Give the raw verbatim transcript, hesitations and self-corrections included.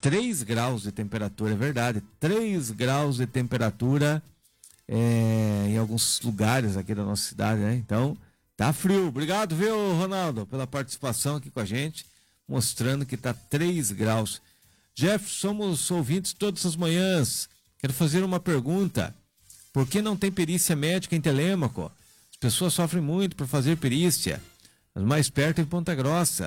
três graus de temperatura, é verdade, três graus de temperatura é, em alguns lugares aqui da nossa cidade, né? Então, tá frio. Obrigado, viu, Ronaldo, pela participação aqui com a gente, mostrando que tá três graus. Jeff, somos ouvintes todas as manhãs. Quero fazer uma pergunta. Por que não tem perícia médica em Telêmaco? As pessoas sofrem muito por fazer perícia. As mais perto em Ponta Grossa.